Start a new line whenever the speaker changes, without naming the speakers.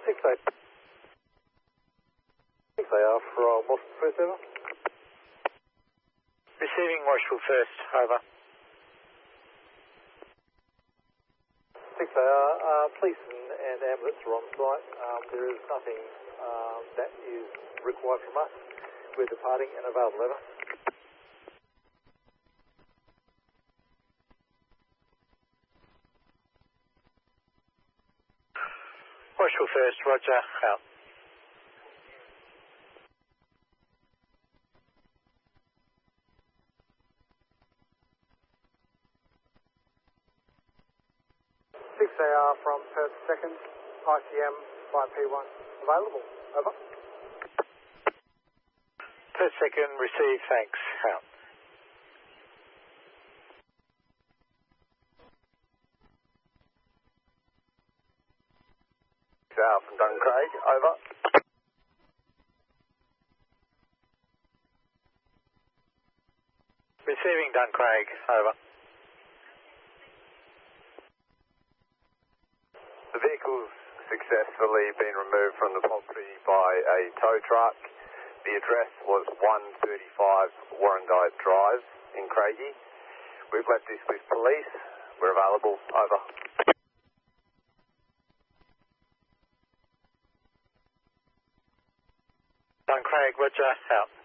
68. They are from Washington First, over.
Receiving Washington First, over.
6 they are. Police and ambulance are on site. There is nothing that is required from us. We're departing and available, over.
Washington First, roger, out.
They are from Perth 2nd, ICM by P1. Available, over.
Perth 2nd, receive, thanks, out.
Out from Duncraig, over.
Receiving Duncraig, over.
The vehicle's successfully been removed from the property by a tow truck. The address was 135 Warrandyte Drive in Craigie. We've left this with police. We're available, over.
Duncraig, roger, out.